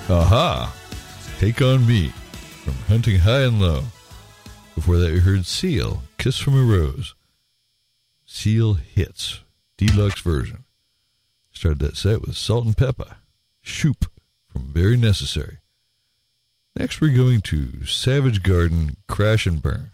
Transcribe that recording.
Aha! Take on Me from Hunting High and Low. Before that, we heard Seal, Kiss from a Rose. Seal Hits, deluxe version. Started that set with Salt and Pepper, Shoop from Very Necessary. Next, we're going to Savage Garden, Crash and Burn.